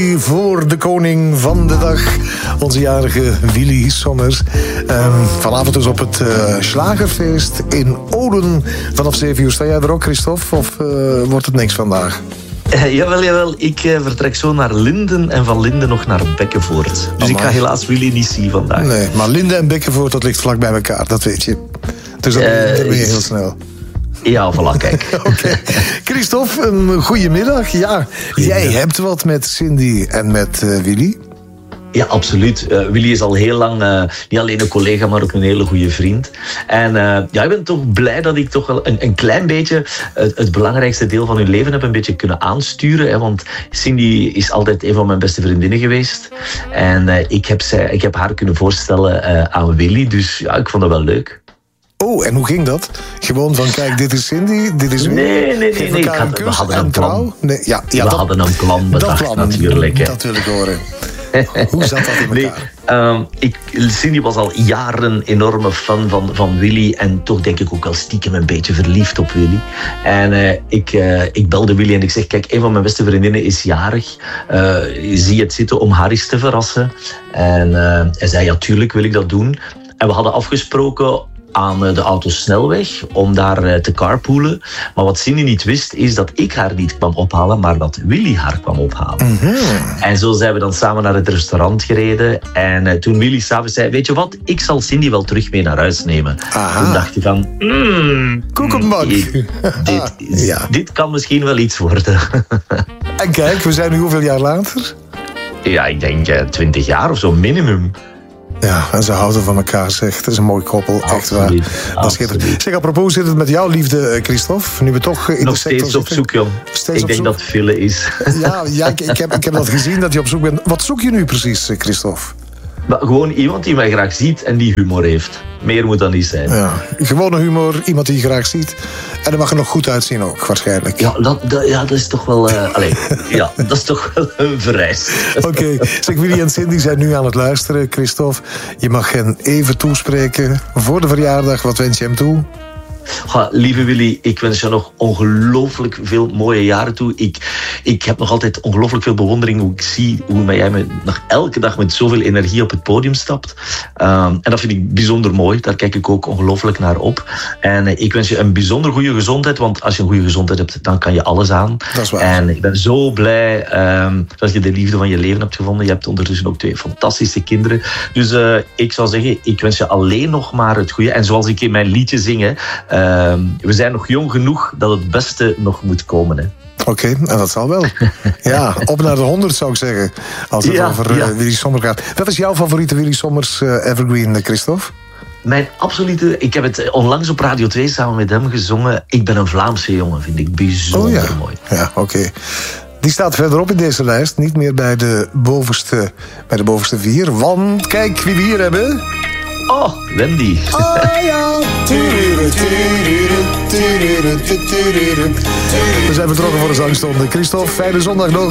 Voor de koning van de dag, onze jarige Willy Sommers. Vanavond dus op het Slagerfeest in Olen vanaf 7 uur. Sta jij er ook, Christophe, of wordt het niks vandaag? Jawel. Ik vertrek zo naar Linden en van Linden nog naar Bekkenvoort. Dus ik ga helaas Willy niet zien vandaag. Nee, maar Linden en Bekkenvoort, dat ligt vlak bij elkaar, dat weet je. Dus dat ben je heel snel. Ja, voilà, kijk. Oké. Christophe, een goedemiddag. Ja, jij hebt wat met Cindy en met Willy. Ja, absoluut. Willy is al heel lang niet alleen een collega, maar ook een hele goede vriend. En ik ben toch blij dat ik toch wel een klein beetje het belangrijkste deel van hun leven heb een beetje kunnen aansturen. Hè, want Cindy is altijd een van mijn beste vriendinnen geweest. En ik heb haar kunnen voorstellen aan Willy. Dus ja, ik vond dat wel leuk. Oh, en hoe ging dat? Gewoon van, kijk, dit is Cindy, dit is Willy. Nee. We hadden een plan. We hadden een plan bedacht, natuurlijk. Hè. Dat wil ik horen. Hoe zat dat in elkaar? Cindy was al jaren enorme fan van Willy. En toch denk ik ook wel stiekem een beetje verliefd op Willy. En ik belde Willy en ik zeg, kijk, een van mijn beste vriendinnen is jarig. Zie je het zitten om haar eens te verrassen? En hij zei, ja, tuurlijk wil ik dat doen. En we hadden afgesproken aan de autosnelweg om daar te carpoolen. Maar wat Cindy niet wist, is dat ik haar niet kwam ophalen, maar dat Willy haar kwam ophalen. Mm-hmm. En zo zijn we dan samen naar het restaurant gereden. En toen Willy s'avonds zei, weet je wat, ik zal Cindy wel terug mee naar huis nemen. Aha. Toen dacht hij van, koekenbak. Dit kan misschien wel iets worden. En kijk, we zijn nu hoeveel jaar later? Ja, ik denk 20 jaar of zo, minimum. Ja, en ze houden van elkaar, zeg. Het is een mooi koppel, echt waar. Dat schitterend. Zeg, apropos, zit het met jouw liefde, Christophe? Nu we toch in nog de sector steeds op zoek, jong. Ik denk dat het file is. Ja, ik heb dat gezien, dat je op zoek bent. Wat zoek je nu precies, Christophe? Maar gewoon iemand die mij graag ziet en die humor heeft. Meer moet dat niet zijn. Ja, gewone humor, iemand die je graag ziet. En dat mag er nog goed uitzien ook, waarschijnlijk. Ja, dat is toch wel... dat is toch wel een vereist. Oké. Zeg, Willy en Cindy zijn nu aan het luisteren, Christophe. Je mag hen even toespreken voor de verjaardag. Wat wens je hem toe? Lieve Willy, ik wens je nog ongelooflijk veel mooie jaren toe. Ik heb nog altijd ongelooflijk veel bewondering hoe ik zie hoe jij nog elke dag met zoveel energie op het podium stapt. En dat vind ik bijzonder mooi. Daar kijk ik ook ongelooflijk naar op. En ik wens je een bijzonder goede gezondheid, want als je een goede gezondheid hebt, dan kan je alles aan. Dat is waar. En ik ben zo blij dat je de liefde van je leven hebt gevonden. Je hebt ondertussen ook 2 fantastische kinderen. Dus ik zou zeggen, ik wens je alleen nog maar het goede. En zoals ik in mijn liedje zing, hè, we zijn nog jong genoeg dat het beste nog moet komen. Hè. Oké, en dat zal wel. Ja, op naar de 100 zou ik zeggen. Als het over Willy Sommers gaat. Wat is jouw favoriete Willy Sommers evergreen, Christophe? Mijn absolute... Ik heb het onlangs op Radio 2 samen met hem gezongen. Ik ben een Vlaamse jongen, vind ik bijzonder mooi. Ja, oké. Die staat verderop in deze lijst. Niet meer bij de bovenste 4. Want kijk wie we hier hebben. Oh, Wendy. Oh ja. We zijn vertrokken voor de zangstonde. Christophe, fijne zondag nog.